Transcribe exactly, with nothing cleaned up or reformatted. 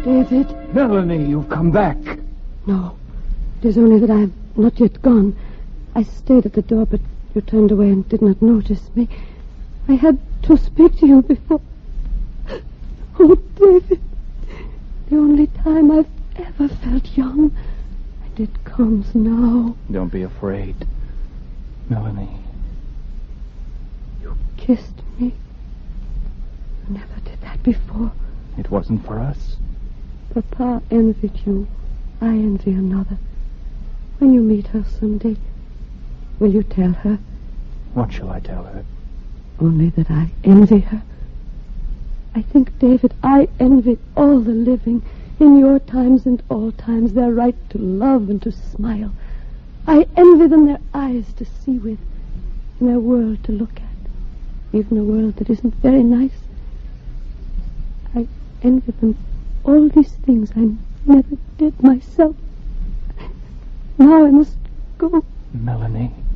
David. Melanie, you've come back. No. It is only that I have not yet gone. I stayed at the door, but you turned away and did not notice me. I had to speak to you before. Oh, David. The only time I've ever felt young. And it comes now. Don't be afraid. Melanie. You kissed me. You never did that before. It wasn't for us. Papa envied you. I envy another. When you meet her someday, will you tell her? What shall I tell her? Only that I envy her. I think, David, I envy all the living, in your times and all times, their right to love and to smile. I envy them their eyes to see with, and their world to look at, even a world that isn't very nice. I envy them all these things I never did myself. Now I must go. Melanie.